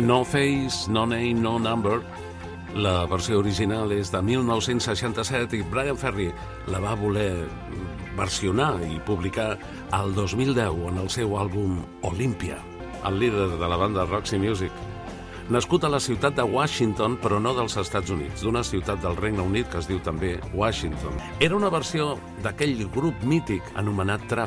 No Face, No Name, No Number. La versió original és de 1967 i Bryan Ferry la va voler versionar i publicar al 2010 en el seu àlbum Olympia, el líder de la banda Roxy Music. Nascut a la ciutat de Washington, però no dels Estats Units, d'una ciutat del Regne Unit que es diu també Washington. Era una versió d'aquell grup mític anomenat Traffic.